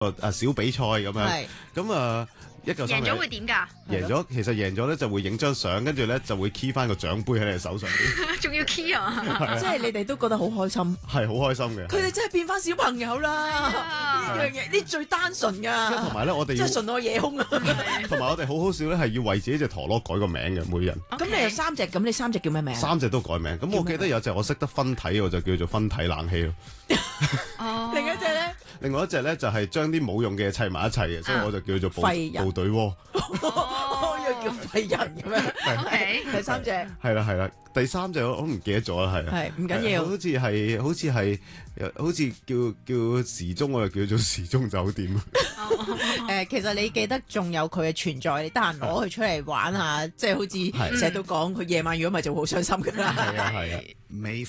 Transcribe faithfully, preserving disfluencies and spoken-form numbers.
誒小比賽咁樣，咁啊一嚿三贏咗會點㗎？ 贏咗其實贏咗咧就會影張相，跟住咧就會 key 翻個獎杯喺你手上邊， 仲要 key 啊！ 即係你哋都覺得好開心， 係好開心嘅。 佢哋真係變翻小朋友啦！呢樣嘢呢最單純㗎， 同埋咧我哋即係純愛夜空啊！ 同埋我哋好好笑咧，係要為自己隻陀螺改個名嘅，每人。 咁你有三隻，咁你三隻叫咩名？ 三隻都改名。咁我記得有隻我識得分體，我就叫做分體冷氣咯。 哦， 另一隻咧？ 另外一隻咧就係將啲冇用嘅嘢砌埋一齊嘅，所以我就叫做部部隊鍋。 哦，要叫廢人咁樣。 O K， 第三隻係啦係啦，第三隻我都唔記得咗啦，係。 係唔緊要， 好似係好似係好似叫叫時鐘，我就叫做時鐘酒店。 誒，其實你記得仲有佢嘅存在，你得閒攞佢出嚟玩下，即係好似成日都講佢夜晚如果咪就好傷心㗎啦。 係啊係啊。